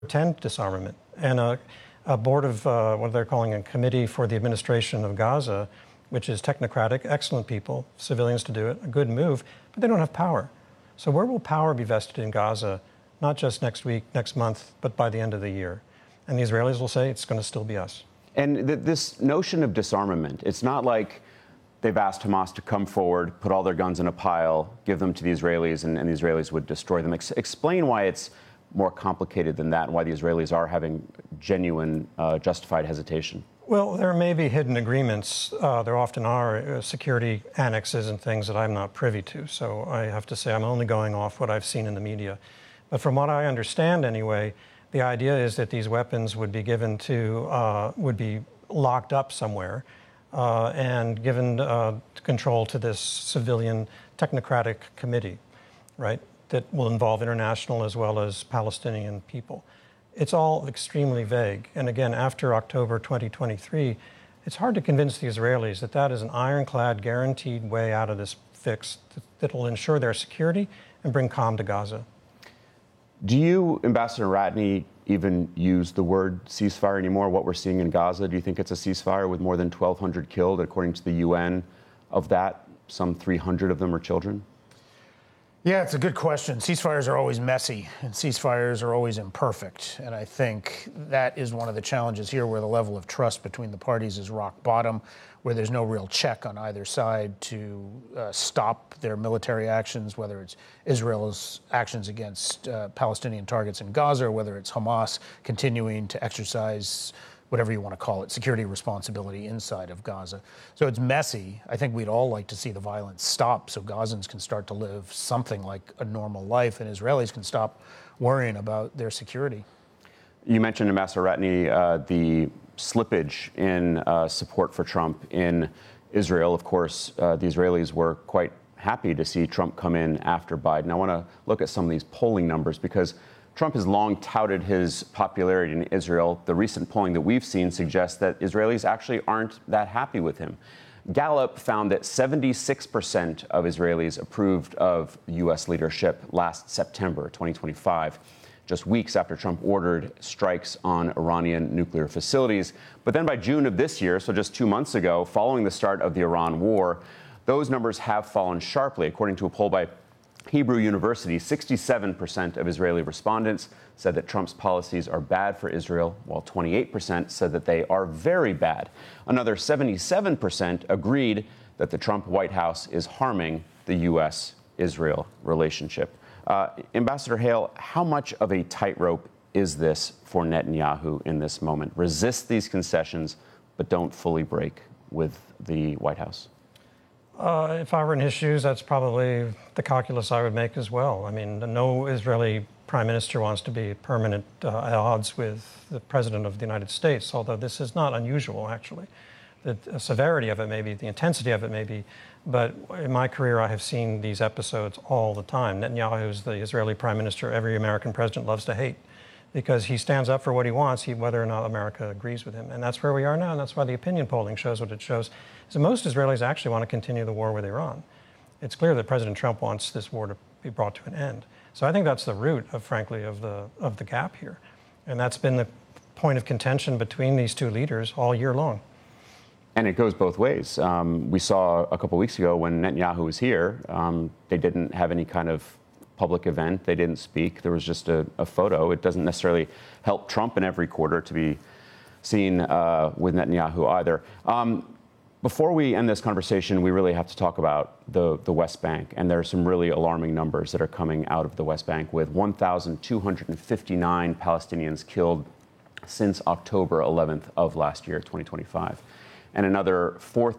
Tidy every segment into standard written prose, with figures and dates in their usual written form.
pretend disarmament. And a board of what they're calling a committee for the administration of Gaza, which is technocratic, excellent people, civilians to do it, a good move, but they don't have power. So where will power be vested in Gaza, not just next week, next month, but by the end of the year? And the Israelis will say it's going to still be us. And this notion of disarmament, it's not like they've asked Hamas to come forward, put all their guns in a pile, give them to the Israelis, and the Israelis would destroy them. Explain why it's more complicated than that and why the Israelis are having genuine, justified hesitation. Well, there may be hidden agreements. There often are security annexes and things that I'm not privy to. So I have to say I'm only going off what I've seen in the media. But from what I understand anyway, the idea is that these weapons would be given to, would be locked up somewhere and given control to this civilian technocratic committee, right? That will involve international as well as Palestinian people. It's all extremely vague. And again, after October 2023, it's hard to convince the Israelis that that is an ironclad, guaranteed way out of this fix that will ensure their security and bring calm to Gaza. Do you, Ambassador Ratney, even use the word ceasefire anymore? What we're seeing in Gaza, do you think it's a ceasefire with more than 1,200 killed, according to the UN? Of that, some 300 of them are children? Yeah, it's a good question. Ceasefires are always messy, and ceasefires are always imperfect. And I think that is one of the challenges here, where the level of trust between the parties is rock bottom, where there's no real check on either side to stop their military actions, whether it's Israel's actions against Palestinian targets in Gaza, or whether it's Hamas continuing to exercise whatever you want to call it, security responsibility inside of Gaza. So it's messy. I think we'd all like to see the violence stop so Gazans can start to live something like a normal life and Israelis can stop worrying about their security. You mentioned, Ambassador Ratney, the slippage in support for Trump in Israel. Of course, the Israelis were quite happy to see Trump come in after Biden. I want to look at some of these polling numbers because Trump has long touted his popularity in Israel. The recent polling that we've seen suggests that Israelis actually aren't that happy with him. Gallup found that 76% of Israelis approved of U.S. leadership last September 2025, just weeks after Trump ordered strikes on Iranian nuclear facilities. But then by June of this year, so just 2 months ago, following the start of the Iran war, those numbers have fallen sharply. According to a poll by Hebrew University, 67% of Israeli respondents said that Trump's policies are bad for Israel, while 28% said that they are very bad. Another 77% agreed that the Trump White House is harming the U.S.-Israel relationship. Ambassador Hale, how much of a tightrope is this for Netanyahu in this moment? Resist these concessions, but don't fully break with the White House? If I were in his shoes, that's probably the calculus I would make as well. I mean, no Israeli prime minister wants to be permanent at odds with the president of the United States, although this is not unusual, actually. The severity of it may be, the intensity of it may be, but in my career, I have seen these episodes all the time. Netanyahu is the Israeli prime minister every American president loves to hate because he stands up for what he wants, whether or not America agrees with him. And that's where we are now, and that's why the opinion polling shows what it shows. So most Israelis actually want to continue the war with Iran. It's clear that President Trump wants this war to be brought to an end. So I think that's the root of, frankly, of the gap here. And that's been the point of contention between these two leaders all year long. And it goes both ways. We saw a couple weeks ago when Netanyahu was here, they didn't have any kind of public event. They didn't speak. There was just a photo. It doesn't necessarily help Trump in every quarter to be seen with Netanyahu either. Before we end this conversation, we really have to talk about the West Bank. And there are some really alarming numbers that are coming out of the West Bank, with 1,259 Palestinians killed since October 11th of last year, 2025, and another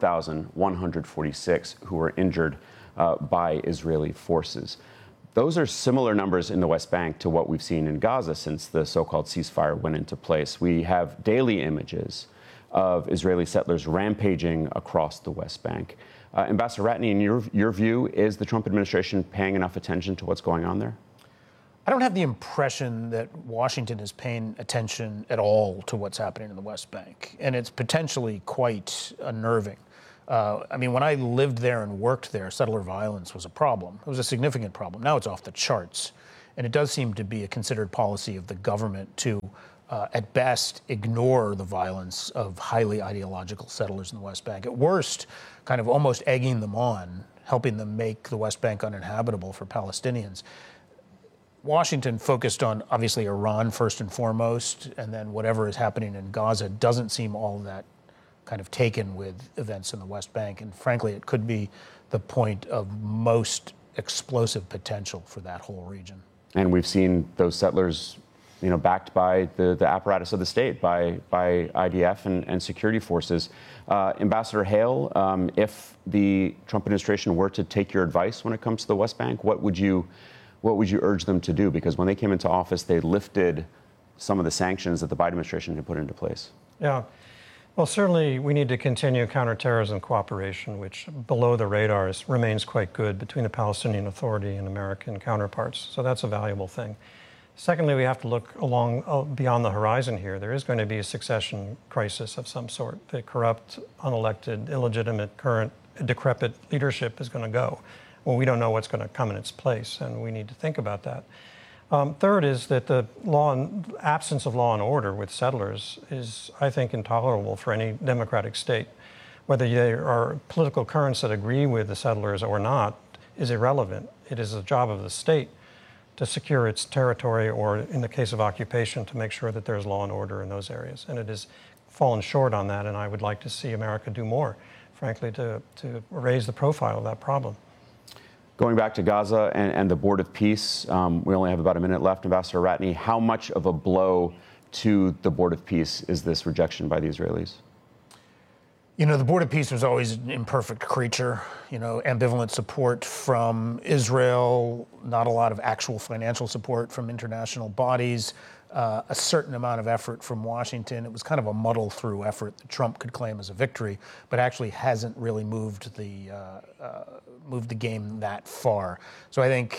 4,146 who were injured by Israeli forces. Those are similar numbers in the West Bank to what we've seen in Gaza since the so-called ceasefire went into place. We have daily images of Israeli settlers rampaging across the West Bank. Ambassador Ratney, in your view, is the Trump administration paying enough attention to what's going on there? I don't have the impression that Washington is paying attention at all to what's happening in the West Bank, and it's potentially quite unnerving. I mean, when I lived there and worked there, settler violence was a problem. It was a significant problem. Now it's off the charts. And it does seem to be a considered policy of the government to, at best, ignore the violence of highly ideological settlers in the West Bank. At worst, kind of almost egging them on, helping them make the West Bank uninhabitable for Palestinians. Washington focused on, obviously, Iran first and foremost, and then whatever is happening in Gaza doesn't seem all that kind of taken with events in the West Bank. And frankly, it could be the point of most explosive potential for that whole region. And we've seen those settlers, backed by the apparatus of the state, by IDF and security forces. Ambassador Hale, if the Trump administration were to take your advice when it comes to the West Bank, what would you urge them to do? Because when they came into office, they lifted some of the sanctions that the Biden administration had put into place. Yeah. Well, certainly we need to continue counterterrorism cooperation, which below the radars remains quite good between the Palestinian Authority and American counterparts. So that's a valuable thing. Secondly, we have to look beyond the horizon here. There is going to be a succession crisis of some sort. The corrupt, unelected, illegitimate, current, decrepit leadership is going to go. Well, we don't know what's going to come in its place, and we need to think about that. Third is that the absence of law and order with settlers is, I think, intolerable for any democratic state. Whether there are political currents that agree with the settlers or not is irrelevant. It is the job of the state to secure its territory, or in the case of occupation, to make sure that there's law and order in those areas. And it has fallen short on that, and I would like to see America do more, frankly, to raise the profile of that problem. Going back to Gaza and the Board of Peace, we only have about a minute left. Ambassador Ratney, how much of a blow to the Board of Peace is this rejection by the Israelis? The Board of Peace was always an imperfect creature. Ambivalent support from Israel, not a lot of actual financial support from international bodies, a certain amount of effort from Washington. It was kind of a muddle-through effort that Trump could claim as a victory, but actually hasn't really moved the game that far. So I think,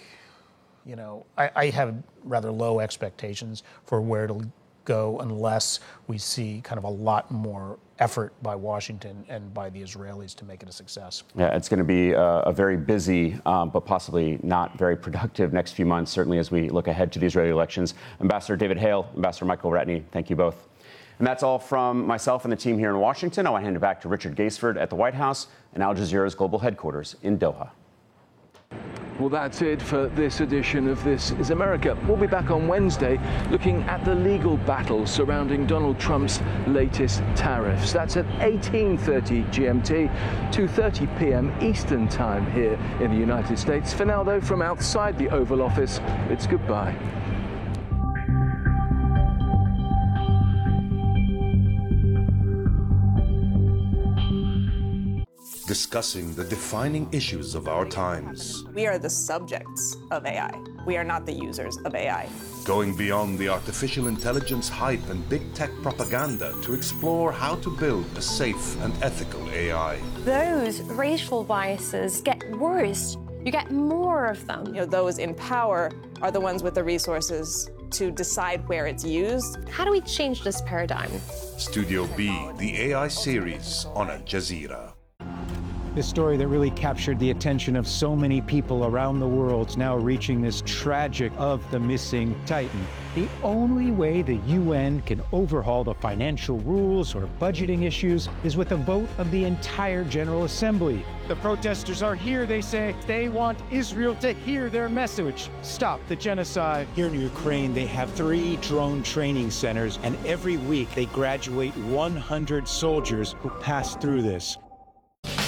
I have rather low expectations for where it'll go unless we see kind of a lot more effort by Washington and by the Israelis to make it a success. Yeah, it's going to be a very busy, but possibly not very productive next few months, certainly as we look ahead to the Israeli elections. Ambassador David Hale, Ambassador Michael Ratney, thank you both. And that's all from myself and the team here in Washington. I want to hand it back to Richard Gaisford at the White House and Al Jazeera's global headquarters in Doha. Well, that's it for this edition of This is America. We'll be back on Wednesday looking at the legal battle surrounding Donald Trump's latest tariffs. That's at 18:30 GMT, 2:30 p.m. Eastern Time here in the United States. For now, though, from outside the Oval Office, it's goodbye. Discussing the defining issues of our times. We are the subjects of AI. We are not the users of AI. Going beyond the artificial intelligence hype and big tech propaganda to explore how to build a safe and ethical AI. Those racial biases get worse. You get more of them. Those in power are the ones with the resources to decide where it's used. How do we change this paradigm? Studio B, the AI series on Al Jazeera. This story that really captured the attention of so many people around the world is now reaching this tragic of the missing Titan. The only way the UN can overhaul the financial rules or budgeting issues is with a vote of the entire General Assembly. The protesters are here, they say. They want Israel to hear their message. Stop the genocide. Here in Ukraine, they have 3 drone training centers, and every week they graduate 100 soldiers who pass through this.